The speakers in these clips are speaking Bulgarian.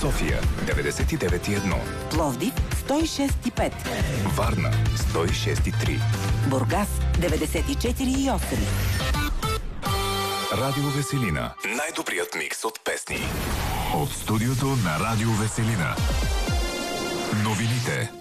София 99,1, Пловдив 106,5, Варна 106,3, Бургас 94,8. Радио Веселина. Най-добрият микс от песни. От студиото на Радио Веселина. Новините.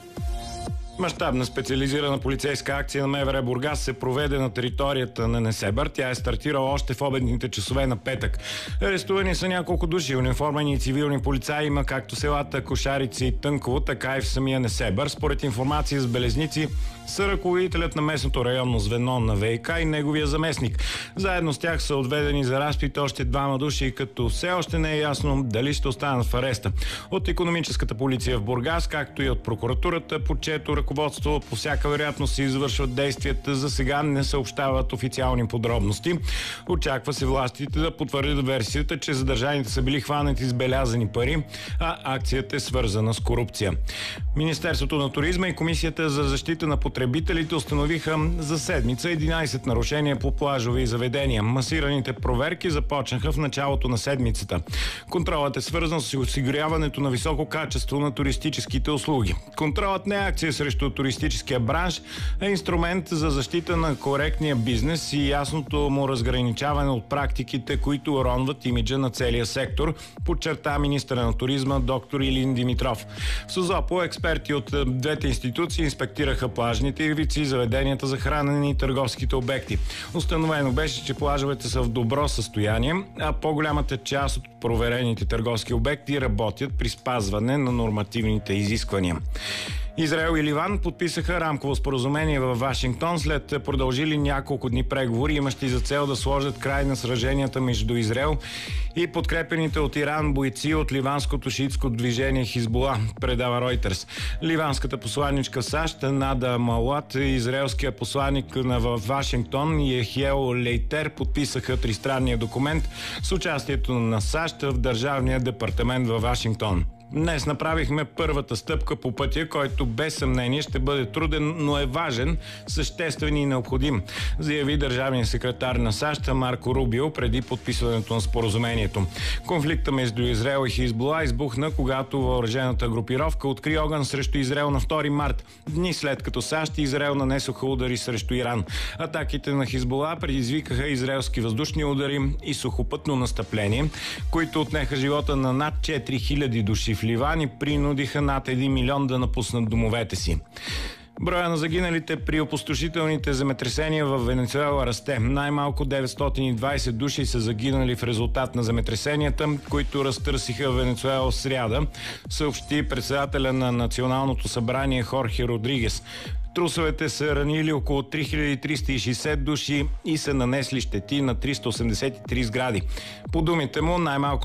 Мащабна специализирана полицейска акция на МВР Бургас се проведе на територията на Несебър. Тя е стартирала още в обедните часове на петък. Арестувани са няколко души, униформени и цивилни полицаи има както селата Кошарица и Тънково, така и в самия Несебър. Според информация с белезници са ръководителят на местното районно звено на ВиК и неговия заместник. Заедно с тях са отведени за разпит още двама души, като все още не е ясно дали ще останат в ареста. От икономическата полиция в Бургас, както и от прокуратурата, под чието ръководство по всяка вероятност се извършват действията, за сега не съобщават официални подробности. Очаква се властите да потвърдят версията, че задържаните са били хванати с белязани пари, а акцията е свързана с корупция. Министерството на туризма и Комисията за защита на потребителите установиха за седмица 11 нарушения по плажови заведения. Масираните проверки започнаха в началото на седмицата. Контролът е свързан с осигуряването на високо качество на туристическите услуги. Контролът не е акция срещу туристическия бранш, е инструмент за защита на коректния бизнес и ясното му разграничаване от практиките, които уронват имиджа на целия сектор, подчерта министъра на туризма доктор Илин Димитров. В Созопо експерти от двете институции инспектираха плажните ивици, заведенията за хранене и търговските обекти. Установено беше, че плажовете са в добро състояние, а по-голямата част от проверените търговски обекти работят при спазване на нормативните изисквания. Израел и Ливан подписаха рамково споразумение във Вашингтон след продължили няколко дни преговори, имащи за цел да сложат край на сраженията между Израел и подкрепените от Иран бойци от ливанското шиитско движение Хизбула, предава Ройтерс. Ливанската посланичка в САЩ Нада Малат и израелския посланник в Вашингтон Ехиел Лейтер подписаха тристранния документ с участието на САЩ в Държавния департамент във Вашингтон. Днес направихме първата стъпка по пътя, който без съмнение ще бъде труден, но е важен, съществен и необходим, заяви държавният секретар на САЩ Марко Рубио преди подписването на споразумението. Конфликта между Израел и Хизбула избухна, когато въоръжената групировка откри огън срещу Израел на 2 март, дни след като САЩ и Израел нанесоха удари срещу Иран. Атаките на Хизбула предизвикаха израелски въздушни удари и сухопътно настъпление, които отнеха живота на над 4000 души в Ливан и принудиха над 1 милион да напуснат домовете си. Броя на загиналите при опустошителните земетресения в Венецуела расте. Най-малко 920 души са загинали в резултат на земетресенията, които разтърсиха Венецуела в сряда, съобщи председателя на Националното събрание Хорхе Родригес. Трусовете са ранили около 3360 души и са нанесли щети на 383 сгради. По думите му, най-малко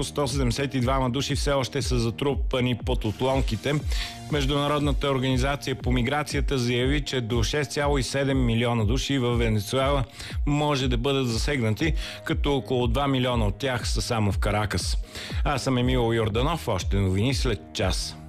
172 души все още са затрупани под отломките. Международната организация по миграцията заяви, че до 6,7 милиона души в Венецуела може да бъдат засегнати, като около 2 милиона от тях са само в Каракас. Аз съм Емил Йорданов, още новини след час.